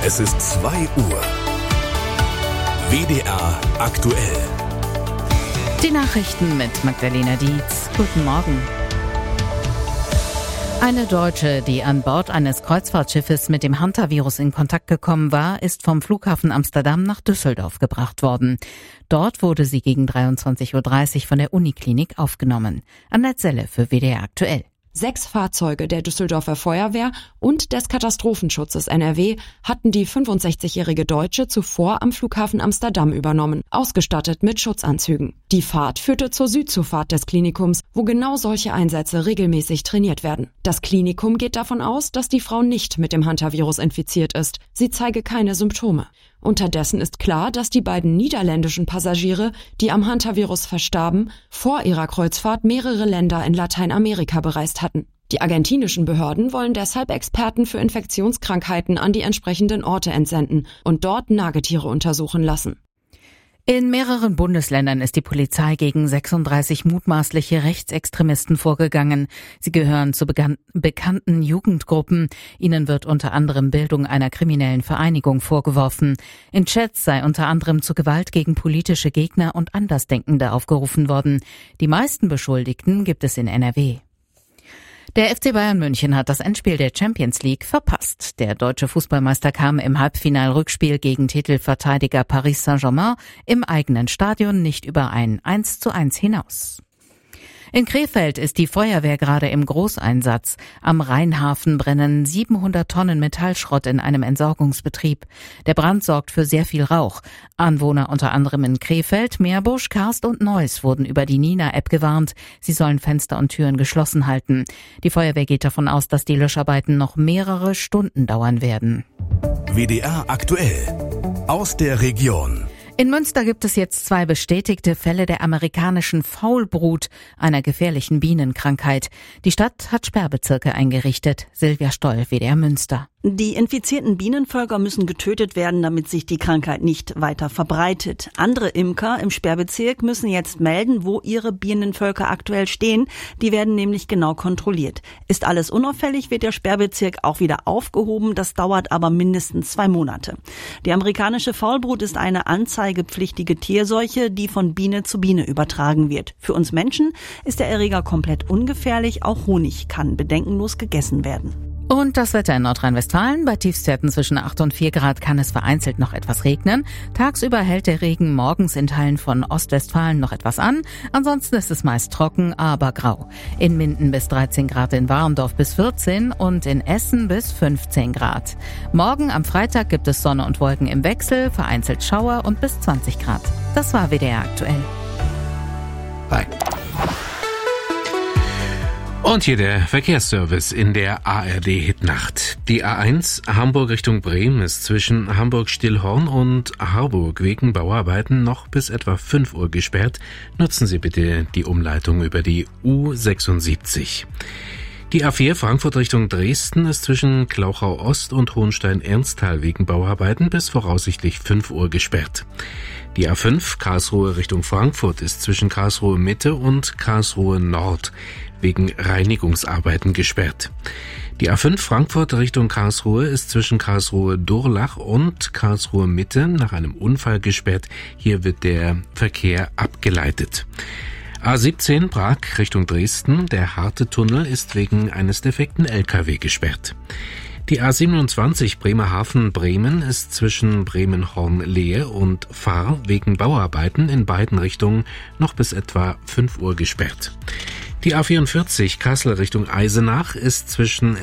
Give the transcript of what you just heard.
Es ist 2 Uhr. WDR aktuell. Die Nachrichten mit Magdalena Dietz. Guten Morgen. Eine Deutsche, die an Bord eines Kreuzfahrtschiffes mit dem Hantavirus in Kontakt gekommen war, ist vom Flughafen Amsterdam nach Düsseldorf gebracht worden. Dort wurde sie gegen 23.30 Uhr von der Uniklinik aufgenommen. Annette Selle für WDR aktuell. 6 Fahrzeuge der Düsseldorfer Feuerwehr und des Katastrophenschutzes NRW hatten die 65-jährige Deutsche zuvor am Flughafen Amsterdam übernommen, ausgestattet mit Schutzanzügen. Die Fahrt führte zur Südzufahrt des Klinikums, wo genau solche Einsätze regelmäßig trainiert werden. Das Klinikum geht davon aus, dass die Frau nicht mit dem Hantavirus infiziert ist. Sie zeige keine Symptome. Unterdessen ist klar, dass die beiden niederländischen Passagiere, die am Hantavirus verstarben, vor ihrer Kreuzfahrt mehrere Länder in Lateinamerika bereist hatten. Die argentinischen Behörden wollen deshalb Experten für Infektionskrankheiten an die entsprechenden Orte entsenden und dort Nagetiere untersuchen lassen. In mehreren Bundesländern ist die Polizei gegen 36 mutmaßliche Rechtsextremisten vorgegangen. Sie gehören zu bekannten Jugendgruppen. Ihnen wird unter anderem Bildung einer kriminellen Vereinigung vorgeworfen. In Chats sei unter anderem zu Gewalt gegen politische Gegner und Andersdenkende aufgerufen worden. Die meisten Beschuldigten gibt es in NRW. Der FC Bayern München hat das Endspiel der Champions League verpasst. Der deutsche Fußballmeister kam im Halbfinal-Rückspiel gegen Titelverteidiger Paris Saint-Germain im eigenen Stadion nicht über ein 1:1 hinaus. In Krefeld ist die Feuerwehr gerade im Großeinsatz. Am Rheinhafen brennen 700 Tonnen Metallschrott in einem Entsorgungsbetrieb. Der Brand sorgt für sehr viel Rauch. Anwohner unter anderem in Krefeld, Meerbusch, Karst und Neuss wurden über die Nina-App gewarnt. Sie sollen Fenster und Türen geschlossen halten. Die Feuerwehr geht davon aus, dass die Löscharbeiten noch mehrere Stunden dauern werden. WDR aktuell. Aus der Region. In Münster gibt es jetzt 2 bestätigte Fälle der amerikanischen Faulbrut, einer gefährlichen Bienenkrankheit. Die Stadt hat Sperrbezirke eingerichtet. Silvia Stoll, WDR Münster. Die infizierten Bienenvölker müssen getötet werden, damit sich die Krankheit nicht weiter verbreitet. Andere Imker im Sperrbezirk müssen jetzt melden, wo ihre Bienenvölker aktuell stehen. Die werden nämlich genau kontrolliert. Ist alles unauffällig, wird der Sperrbezirk auch wieder aufgehoben. Das dauert aber mindestens 2 Monate. Die amerikanische Faulbrut ist eine anzeigepflichtige Tierseuche, die von Biene zu Biene übertragen wird. Für uns Menschen ist der Erreger komplett ungefährlich. Auch Honig kann bedenkenlos gegessen werden. Und das Wetter in Nordrhein-Westfalen. Bei Tiefstwerten zwischen 8 und 4 Grad kann es vereinzelt noch etwas regnen. Tagsüber hält der Regen morgens in Teilen von Ostwestfalen noch etwas an. Ansonsten ist es meist trocken, aber grau. In Minden bis 13 Grad, in Warendorf bis 14 und in Essen bis 15 Grad. Morgen am Freitag gibt es Sonne und Wolken im Wechsel, vereinzelt Schauer und bis 20 Grad. Das war WDR aktuell. Hi. Und hier der Verkehrsservice in der ARD-Hitnacht. Die A1 Hamburg Richtung Bremen ist zwischen Hamburg-Stillhorn und Harburg wegen Bauarbeiten noch bis etwa 5 Uhr gesperrt. Nutzen Sie bitte die Umleitung über die U76. Die A4 Frankfurt Richtung Dresden ist zwischen Glauchau-Ost und Hohenstein-Ernsthal wegen Bauarbeiten bis voraussichtlich 5 Uhr gesperrt. Die A5 Karlsruhe Richtung Frankfurt ist zwischen Karlsruhe Mitte und Karlsruhe Nord wegen Reinigungsarbeiten gesperrt. Die A5 Frankfurt Richtung Karlsruhe ist zwischen Karlsruhe Durlach und Karlsruhe Mitte nach einem Unfall gesperrt. Hier wird der Verkehr abgeleitet. A17 Prag Richtung Dresden. Der Harte-Tunnel ist wegen eines defekten LKW gesperrt. Die A27 Bremerhaven-Bremen ist zwischen Bremen-Hornlehe und Fahr wegen Bauarbeiten in beiden Richtungen noch bis etwa 5 Uhr gesperrt. Die A44 Kassel Richtung Eisenach ist zwischen